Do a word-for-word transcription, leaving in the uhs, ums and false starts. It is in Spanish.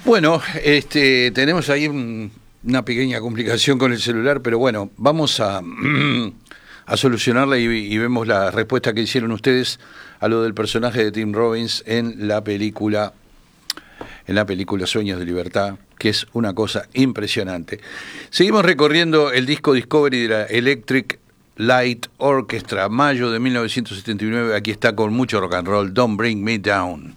Bueno, este, tenemos ahí un, una pequeña complicación con el celular, pero bueno, vamos a, a solucionarla y, y vemos la respuesta que hicieron ustedes a lo del personaje de Tim Robbins en la película, en la película Sueños de Libertad, que es una cosa impresionante. Seguimos recorriendo el disco Discovery de la Electric Light Orchestra, mayo de mil novecientos setenta y nueve. Aquí está con mucho rock and roll, Don't Bring Me Down.